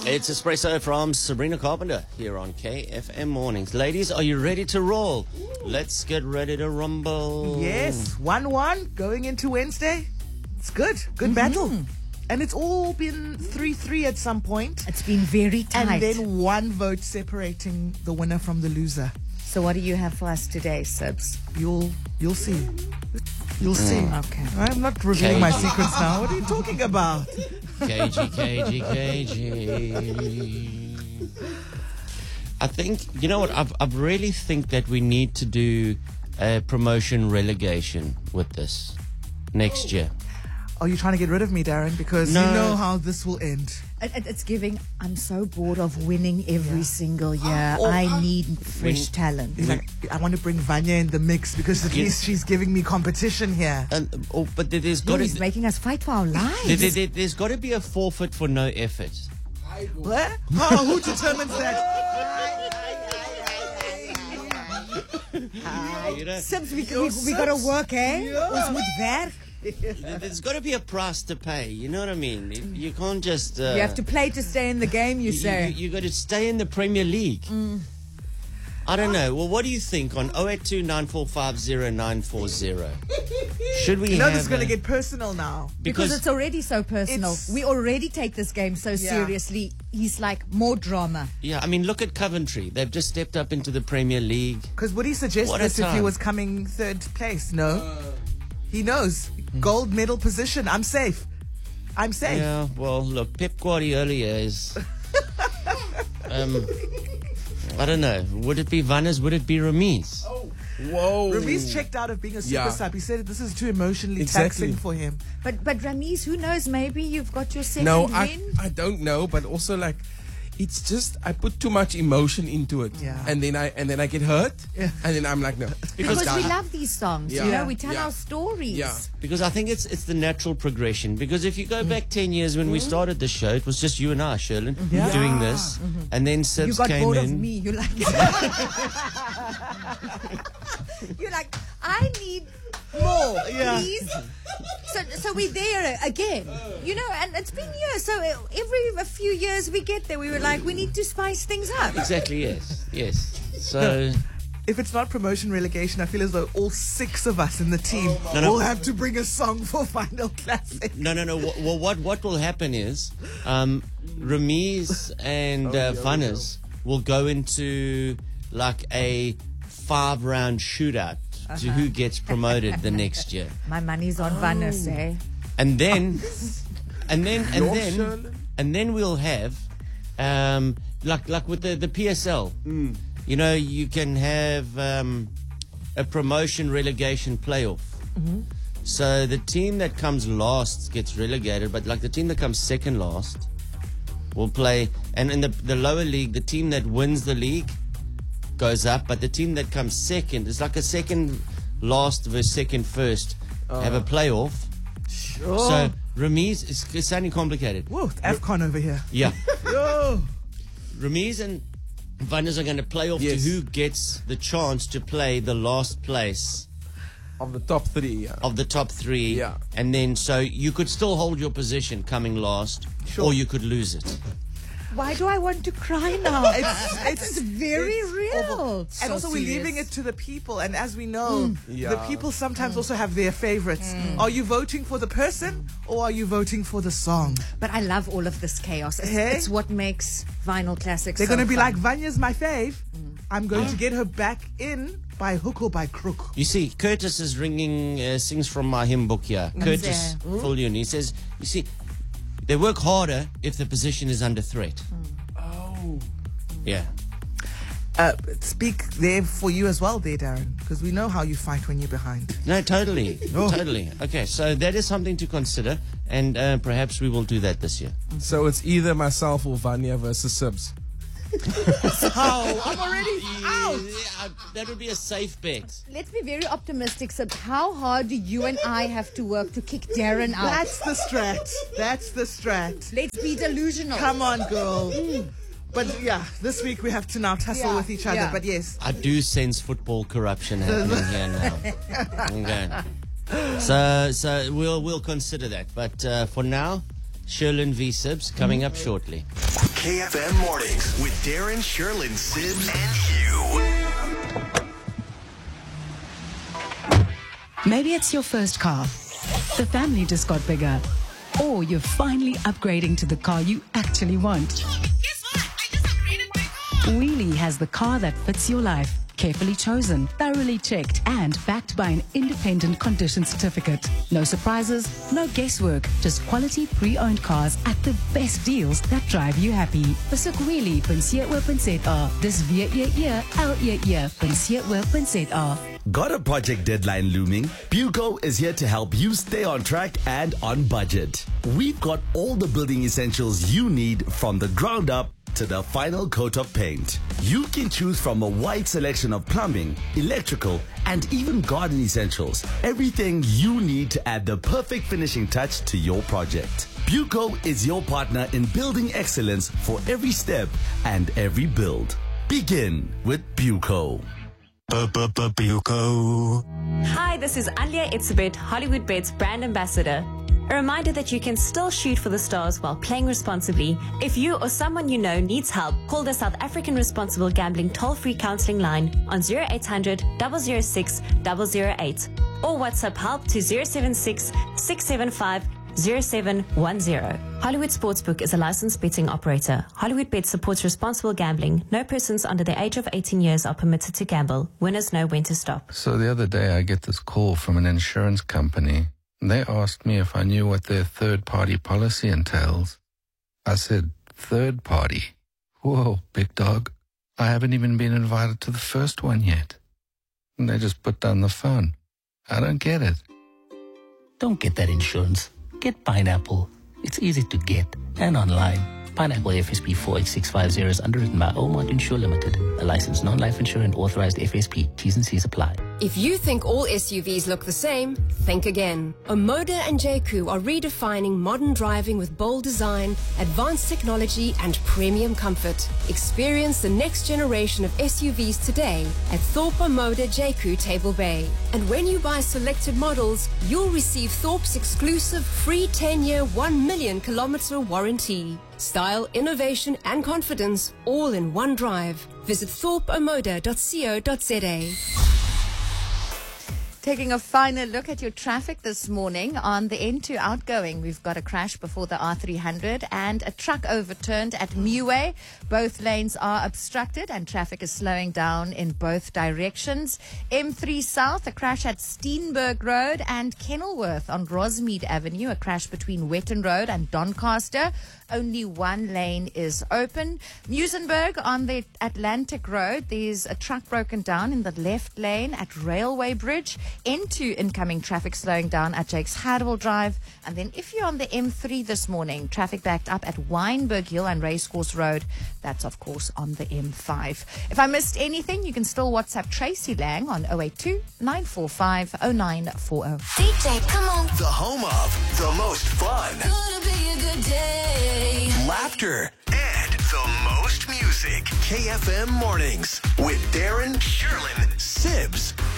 It's Espresso from Sabrina Carpenter here on KFM Mornings. Ladies, are you ready to roll? Let's get ready to rumble. Yes, 1-1 going into Wednesday. It's good. Good battle. And it's all been 3-3 at some point. It's been very tight. And then one vote separating the winner from the loser. So what do you have for us today, Sibs? You'll see. You'll see. Okay. I'm not revealing my secrets now. What are you talking about? KG. I think, you know what, I really think that we need to do a promotion relegation with this next year. Are you trying to get rid of me, Darren? Because No. you know how this will end. It's giving, I'm so bored of winning every single year. I need fresh talent. He's like, I want to bring Vanya in the mix because at least she's giving me competition here. But there's got He's to making us fight for our lives. there's got to be a forfeit for no effort. What? Oh, who determines that? You know, Sibs, we got to work, eh? Ons moet werk. there's got to be a price to pay. You know what I mean? You can't just. You have to play to stay in the game, you say. You got to stay in the Premier League. I don't know. Well, what do you think on 082-945-0940? Should we You know have this is going to a- get personal now. Because it's already so personal. It's- We already take this game so seriously. He's like, more drama. Yeah, I mean, look at Coventry. They've just stepped up into the Premier League. Because would he suggest What a this if he time. was coming third place? No. He knows. Gold medal position. I'm safe. I'm safe. Yeah, well, look, Pep Guardiola is... I don't know. Would it be Vannes? Would it be Ramiz? Whoa. Ramiz checked out of being a super Yeah. sub. He said this is too emotionally Exactly. taxing for him. But Ramiz, who knows? Maybe you've got your second No, win. I don't know, but also like it's just I put too much emotion into it, Yeah. and then I get hurt, Yeah. and then I'm like no, Because it's we done. love these songs, Yeah. you know, we tell Yeah. our stories. Yeah. Because I think it's the natural progression. Because if you go back 10 years when we started the show, it was just you and I, Sherlyn, Yeah. doing this. And then You Sibs got came bored in. of me. You're like, you're like, I need more, please. So we're there again, you know, and it's been years. So a few years we get there, we were like, we need to spice things up. Exactly, yes. So, If it's not promotion relegation, I feel as though all 6 of us in the team No. will have to bring a song for Final Classic. no. Well, what will happen is Ramiz and Vannes will go into like a 5-round shootout to who gets promoted the next year. My money's on Vanessa, eh? And then Sherlyn? and then we'll have like with the PSL. You know, you can have a promotion relegation playoff. So the team that comes last gets relegated, but like the team that comes second last will play, and in the lower league, the team that wins the league goes up, but the team that comes second, it's like a second last versus second first, have a playoff. Sure. So Ramiz, it's sounding complicated. Whoa, AFCON over here. Yeah. Yo. Ramiz and Vannes are going to play off Yes. to who gets the chance to play the last place of the top 3. Yeah. of the top 3. Yeah. And then so you could still hold your position coming last, or you could lose it. Why do I want to cry now? It's very real. And also, we're leaving it to the people. And as we know, the Yeah. people sometimes also have their favorites. Are you voting for the person or are you voting for the song? But I love all of this chaos. Hey? It's what makes Vinyl Classics They're so going to be fun. like, Vanya's my fave. I'm going to get her back in by hook or by crook. You see, Curtis is ringing, sings from my hymn book here. Curtis Fullion. He says, you see, they work harder if the position is under threat. Oh. Yeah. Speak there for you as well there, Darren, because we know how you fight when you're behind. No, totally. Totally. Okay, so that is something to consider, and perhaps we will do that this year. So it's either myself or Vanya versus Sibs. How? I'm already out. Yeah, that would be a safe bet. Let's be very optimistic. So how hard do you and I have to work to kick Darren out? That's the strat. That's the strat. Let's be delusional. Come on, girl. But yeah, this week we have to now tussle with each other. yeah. But yes, I do sense football corruption happening here now. Okay. So we'll consider that. But for now, Sherlyn v. Sibs, coming up shortly. KFM Mornings with Darren, Sherlyn, Sibs, and Hugh. Maybe it's your first car. The family just got bigger. Or you're finally upgrading to the car you actually want. Guess what? I just upgraded my car. Wheelie has the car that fits your life. Carefully chosen, thoroughly checked, and backed by an independent condition certificate. No surprises, no guesswork, just quality pre-owned cars at the best deals that drive you happy. Besoek wheelie.co.za. Dis www.leer.co.za. Got a project deadline looming? Buco is here to help you stay on track and on budget. We've got all the building essentials you need from the ground up to the final coat of paint. You can choose from a wide selection of plumbing, electrical, and even garden essentials. Everything you need to add the perfect finishing touch to your project. Buco is your partner in building excellence for every step and every build. Begin with Buco. Buco. Hi, this is Alia Itzebet, Hollywood Bets brand ambassador. A reminder that you can still shoot for the stars while playing responsibly. If you or someone you know needs help, call the South African Responsible Gambling toll-free counseling line on 0800 006 008 or WhatsApp help to 076 675 0710. Hollywood Sportsbook is a licensed betting operator. Hollywood Bet supports responsible gambling. No persons under the age of 18 years are permitted to gamble. Winners know when to stop. So the other day I get this call from an insurance company. They asked me if I knew what their third-party policy entails. I said, third party? Whoa, big dog. I haven't even been invited to the first one yet. And they just put down the phone. I don't get it. Don't get that insurance. Get Pineapple. It's easy to get and online. Pineapple FSP 48650 is underwritten by Omont Insure Limited, a licensed non-life insurer and authorized FSP. T's and C's apply. If you think all SUVs look the same, think again. Omoda and JQ are redefining modern driving with bold design, advanced technology, and premium comfort. Experience the next generation of SUVs today at Thorpe Omoda JQ Table Bay. And when you buy selected models, you'll receive Thorpe's exclusive free 10-year, 1 million kilometer warranty. Style, innovation, and confidence all in one drive. Visit thorpeomoda.co.za. Taking a final look at your traffic this morning on the N2 outgoing. We've got a crash before the R300 and a truck overturned at Muway. Both lanes are obstructed and traffic is slowing down in both directions. M3 South, a crash at Steenberg Road, and Kenilworth on Rosmead Avenue, a crash between Wetton Road and Doncaster. Only one lane is open. Muizenberg on the Atlantic Road, there's a truck broken down in the left lane at Railway Bridge. Into incoming traffic slowing down at Jakes Hadwell Drive. And then if you're on the M3 this morning, traffic backed up at Wynberg Hill and Racecourse Road. That's, of course, on the M5. If I missed anything, you can still WhatsApp Tracy Lang on 082-945-0940. DJ, come on. The home of the most fun. Gonna be a good day. Laughter and the most music. KFM Mornings with Darren, Sherlyn, Sibs,